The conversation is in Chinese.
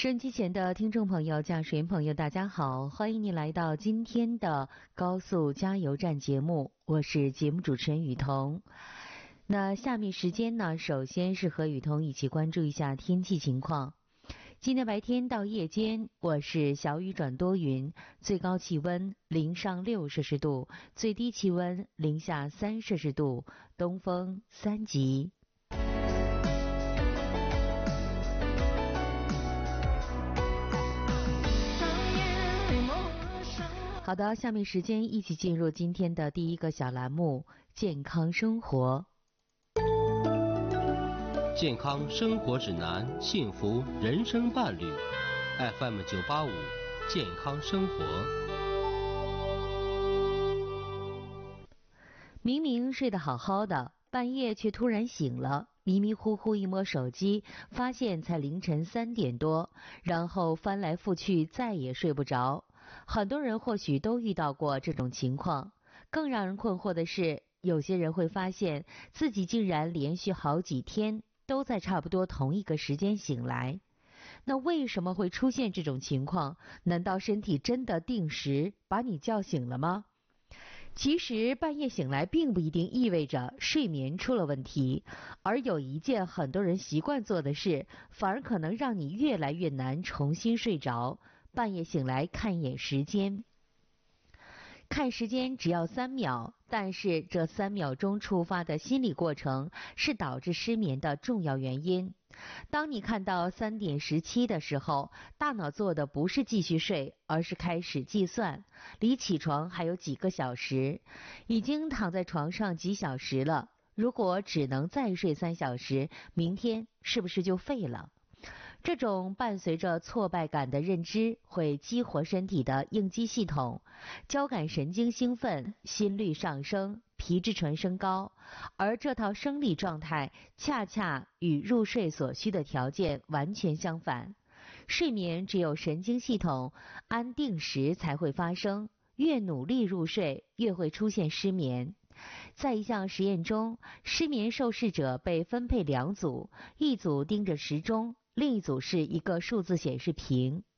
收音机前的听众朋友、驾驶员朋友，大家好，欢迎您来到今天的高速加油站节目，我是节目主持人雨桐。那下面时间呢，首先是和雨桐一起关注一下天气情况。今天白天到夜间，我是小雨转多云，最高气温零上6摄氏度，最低气温零下3摄氏度，东风3级。好的，下面时间一起进入今天的第一个小栏目——健康生活。 健康生活指南，幸福人生伴侣。FM 985，健康生活。 明明睡得好好的，半夜却突然醒了，迷迷糊糊一摸手机，发现才凌晨3点多，然后翻来覆去再也睡不着。很多人或许都遇到过这种情况，更让人困惑的是，有些人会发现自己竟然连续好几天都在差不多同一个时间醒来。那为什么会出现这种情况？难道身体真的定时把你叫醒了吗？其实半夜醒来并不一定意味着睡眠出了问题，而有一件很多人习惯做的事，反而可能让你越来越难重新睡着。半夜醒来看一眼时间，看时间只要3秒，但是这3秒钟触发的心理过程是导致失眠的重要原因。当你看到3点17的时候，大脑做的不是继续睡，而是开始计算，离起床还有几个小时，已经躺在床上几小时了，如果只能再睡3小时，明天是不是就废了？这种伴随着挫败感的认知会激活身体的应激系统，交感神经兴奋，心率上升，皮质醇升高，而这套生理状态恰恰与入睡所需的条件完全相反。睡眠只有神经系统安定时才会发生，越努力入睡越会出现失眠。在一项实验中，失眠受试者被分配2组，一组盯着时钟，另一组是一个数字显示屏。